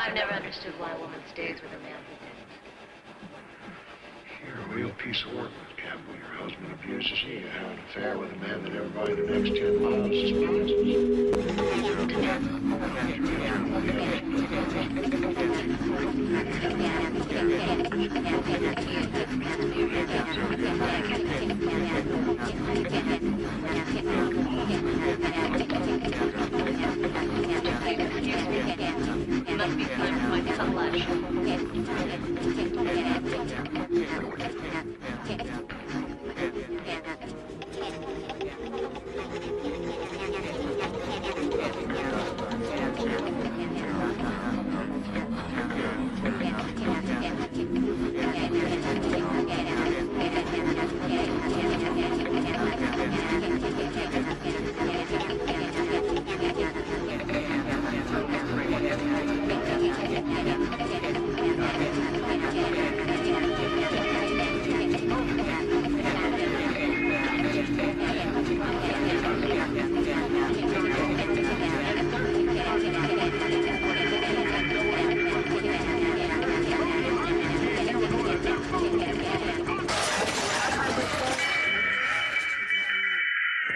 I've never understood why a woman stays with a man who didn't. You're a real piece of work, Miss Campbell. Your husband abuses you. You have an affair with a man that everybody the next 10 miles despises.